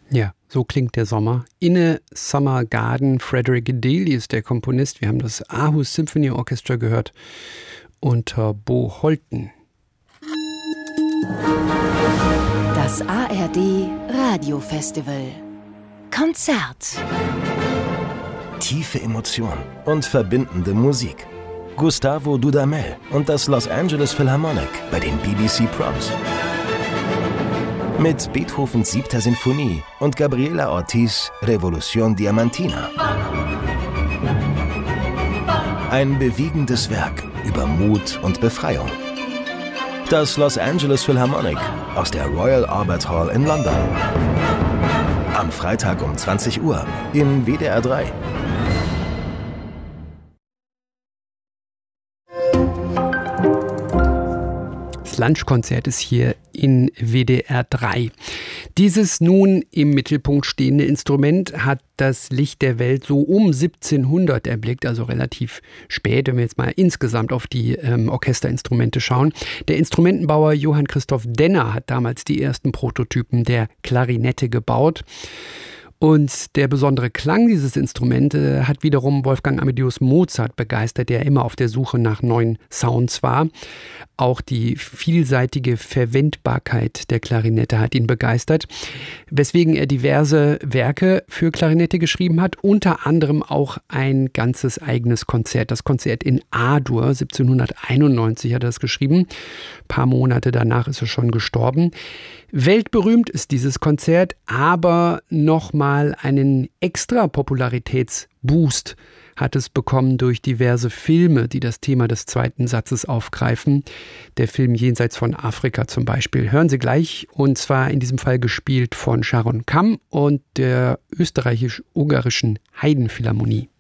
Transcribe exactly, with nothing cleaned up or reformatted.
Ja, so klingt der Sommer. In a Summer Garden, Frederick Daly ist der Komponist. Wir haben das Aarhus Symphony Orchestra gehört unter Bo Holten. Das A R D Radiofestival Konzert. Tiefe Emotion und verbindende Musik. Gustavo Dudamel und das Los Angeles Philharmonic bei den B B C Proms. Mit Beethovens siebter Sinfonie und Gabriela Ortiz Revolución Diamantina. Ein bewegendes Werk über Mut und Befreiung. Das Los Angeles Philharmonic aus der Royal Albert Hall in London. Am Freitag um zwanzig Uhr in W D R drei. Lunchkonzert ist hier in W D R drei. Dieses nun im Mittelpunkt stehende Instrument hat das Licht der Welt so um siebzehnhundert erblickt, also relativ spät, wenn wir jetzt mal insgesamt auf die ähm, Orchesterinstrumente schauen. Der Instrumentenbauer Johann Christoph Denner hat damals die ersten Prototypen der Klarinette gebaut. Und der besondere Klang dieses Instruments äh, hat wiederum Wolfgang Amadeus Mozart begeistert, der immer auf der Suche nach neuen Sounds war. Auch die vielseitige Verwendbarkeit der Klarinette hat ihn begeistert, weswegen er diverse Werke für Klarinette geschrieben hat, unter anderem auch ein ganzes eigenes Konzert. Das Konzert in A-Dur, siebzehnhunderteinundneunzig hat er das geschrieben. Ein paar Monate danach ist er schon gestorben. Weltberühmt ist dieses Konzert, aber nochmal einen extra Popularitätsboost hat es bekommen durch diverse Filme, die das Thema des zweiten Satzes aufgreifen. Der Film Jenseits von Afrika zum Beispiel. Hören Sie gleich, und zwar in diesem Fall gespielt von Sharon Kamm und der österreichisch-ungarischen Heidenphilharmonie.